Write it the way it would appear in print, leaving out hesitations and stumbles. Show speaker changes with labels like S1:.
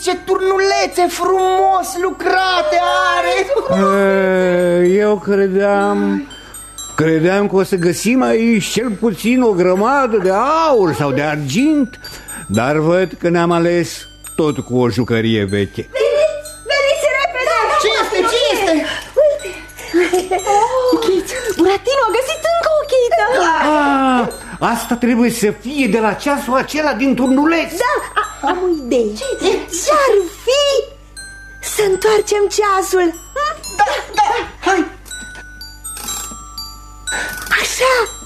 S1: ce turnulețe frumos lucrate are!
S2: Eu credeam că o să găsim aici cel puțin o grămadă de aur sau de argint, dar văd că ne-am ales tot cu o jucărie veche.
S3: Veniți repede!
S1: Ce este?
S3: Uite! Buratino a găsit încă o chită!
S2: Asta trebuie să fie de la ceasul acela din turnuleț.
S3: Da, am o idee. Ce-ar fi să întoarcem ceasul?
S1: Da, hai!
S3: Așa!